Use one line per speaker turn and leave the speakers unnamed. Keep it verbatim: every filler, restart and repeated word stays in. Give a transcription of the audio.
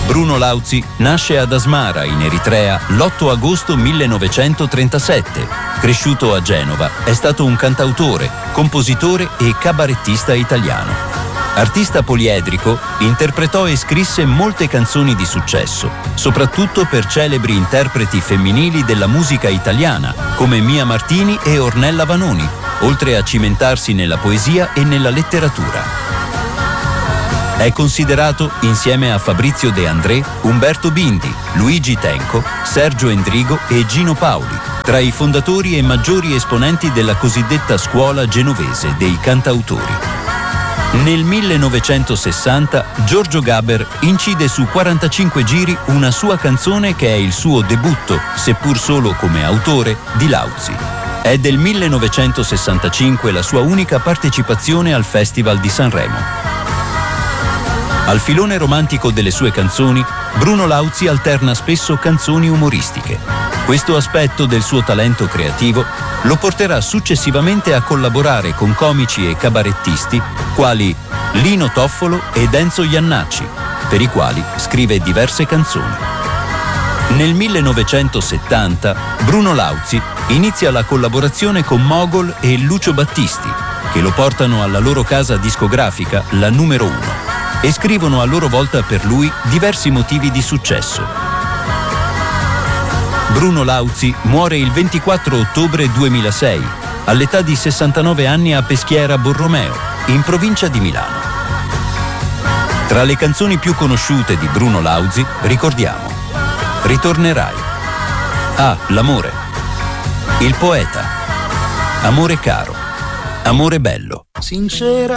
Bruno Lauzi nasce ad Asmara, in Eritrea, l'otto agosto millenovecentotrentasette. Cresciuto a Genova, è stato un cantautore, compositore e cabarettista italiano. Artista poliedrico, interpretò e scrisse molte canzoni di successo, soprattutto per celebri interpreti femminili della musica italiana, come Mia Martini e Ornella Vanoni, oltre a cimentarsi nella poesia e nella letteratura. È considerato, insieme a Fabrizio De André, Umberto Bindi, Luigi Tenco, Sergio Endrigo e Gino Paoli, tra i fondatori e maggiori esponenti della cosiddetta scuola genovese dei cantautori. Nel millenovecentosessanta Giorgio Gaber incide su quarantacinque giri una sua canzone che è il suo debutto, seppur solo come autore, di Lauzi. È del millenovecentosessantacinque la sua unica partecipazione al Festival di Sanremo. Al filone romantico delle sue canzoni, Bruno Lauzi alterna spesso canzoni umoristiche. Questo aspetto del suo talento creativo lo porterà successivamente a collaborare con comici e cabarettisti quali Lino Toffolo ed Enzo Jannacci, per i quali scrive diverse canzoni. Nel millenovecentosettanta Bruno Lauzi inizia la collaborazione con Mogol e Lucio Battisti, che lo portano alla loro casa discografica, la numero uno, e scrivono a loro volta per lui diversi motivi di successo. Bruno Lauzi muore il ventiquattro ottobre duemilasei, all'età di sessantanove anni a Peschiera Borromeo, in provincia di Milano. Tra le canzoni più conosciute di Bruno Lauzi ricordiamo Ritornerai, Ah, l'amore, Il poeta, Amore caro, Amore bello.
Sincera